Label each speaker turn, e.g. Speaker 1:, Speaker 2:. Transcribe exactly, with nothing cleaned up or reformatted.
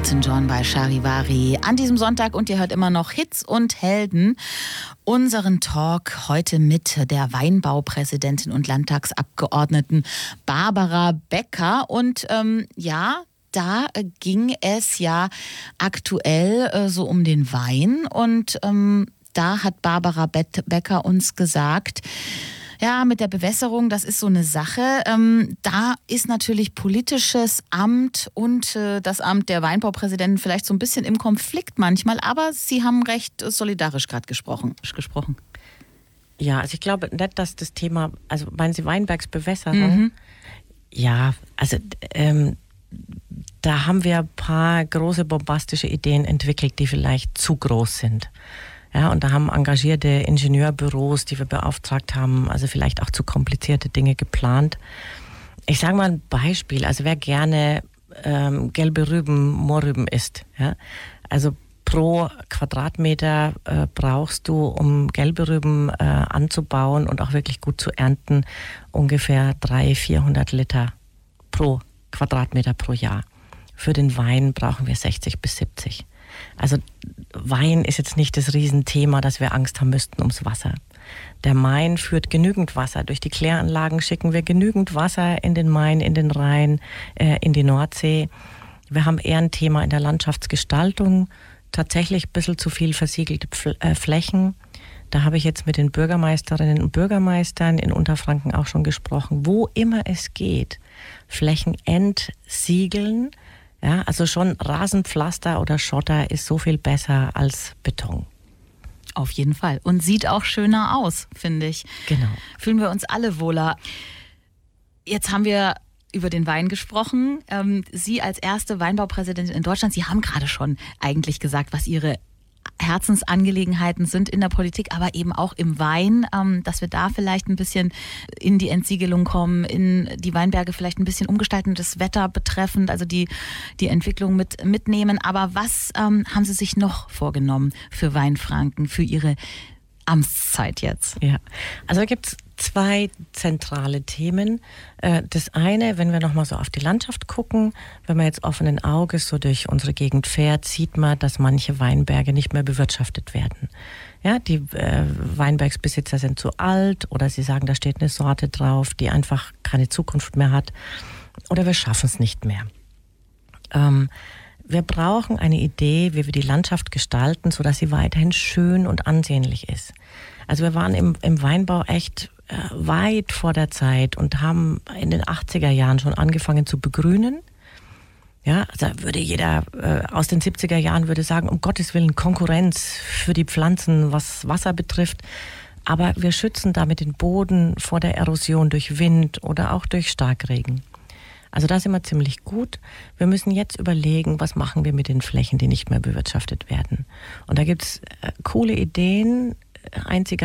Speaker 1: Elton John bei Charivari an diesem Sonntag und ihr hört immer noch Hits und Helden. Unseren Talk heute mit der Weinbaupräsidentin und Landtagsabgeordneten Barbara Becker. Und ähm, ja, da äh, ging es ja aktuell äh, so um den Wein. Und ähm, da hat Barbara Becker uns gesagt, ja, mit der Bewässerung, das ist so eine Sache. Ähm, da ist natürlich politisches Amt und äh, das Amt der Weinbaupräsidentin vielleicht so ein bisschen im Konflikt manchmal, aber Sie haben recht solidarisch gerade gesprochen, gesprochen.
Speaker 2: Ja, also ich glaube nicht, dass das Thema, also meinen Sie Weinbergsbewässerung? Mhm. Ja, also ähm, da haben wir ein paar große bombastische Ideen entwickelt, die vielleicht zu groß sind. Ja, und da haben engagierte Ingenieurbüros, die wir beauftragt haben, also vielleicht auch zu komplizierte Dinge geplant. Ich sage mal ein Beispiel, also wer gerne ähm, gelbe Rüben, Mohrrüben isst, ja, also pro Quadratmeter äh, brauchst du, um gelbe Rüben äh, anzubauen und auch wirklich gut zu ernten, ungefähr dreihundert, vierhundert Liter pro Quadratmeter pro Jahr. Für den Wein brauchen wir sechzig bis siebzig. Also Wein ist jetzt nicht das Riesenthema, dass wir Angst haben müssten ums Wasser. Der Main führt genügend Wasser. Durch die Kläranlagen schicken wir genügend Wasser in den Main, in den Rhein, äh, in die Nordsee. Wir haben eher ein Thema in der Landschaftsgestaltung. Tatsächlich ein bisschen zu viel versiegelte Pf- äh, Flächen. Da habe ich jetzt mit den Bürgermeisterinnen und Bürgermeistern in Unterfranken auch schon gesprochen. Wo immer es geht, Flächen entsiegeln. Ja, also schon Rasenpflaster oder Schotter ist so viel besser als Beton.
Speaker 1: Auf jeden Fall. Und sieht auch schöner aus, finde ich.
Speaker 2: Genau.
Speaker 1: Fühlen wir uns alle wohler. Jetzt haben wir über den Wein gesprochen. Ähm, Sie als erste Weinbaupräsidentin in Deutschland, Sie haben gerade schon eigentlich gesagt, was Ihre Herzensangelegenheiten sind in der Politik, aber eben auch im Wein, ähm, dass wir da vielleicht ein bisschen in die Entsiegelung kommen, in die Weinberge vielleicht ein bisschen umgestalten, das Wetter betreffend, also die, die Entwicklung mit, mitnehmen. Aber was ähm, haben Sie sich noch vorgenommen für Weinfranken, für Ihre Amtszeit jetzt?
Speaker 2: Ja, also da gibt es zwei zentrale Themen. Das eine, wenn wir nochmal so auf die Landschaft gucken, wenn man jetzt offenen Auges so durch unsere Gegend fährt, sieht man, dass manche Weinberge nicht mehr bewirtschaftet werden. Ja, die äh, Weinbergsbesitzer sind zu alt oder sie sagen, da steht eine Sorte drauf, die einfach keine Zukunft mehr hat, oder wir schaffen es nicht mehr. Ähm, Wir brauchen eine Idee, wie wir die Landschaft gestalten, sodass sie weiterhin schön und ansehnlich ist. Also wir waren im, im Weinbau echt äh, weit vor der Zeit und haben in den achtziger Jahren schon angefangen zu begrünen. Ja, also würde jeder äh, aus den siebziger Jahren würde sagen, um Gottes Willen Konkurrenz für die Pflanzen, was Wasser betrifft. Aber wir schützen damit den Boden vor der Erosion durch Wind oder auch durch Starkregen. Also da sind wir ziemlich gut. Wir müssen jetzt überlegen, was machen wir mit den Flächen, die nicht mehr bewirtschaftet werden. Und da gibt es äh, coole Ideen. Einziger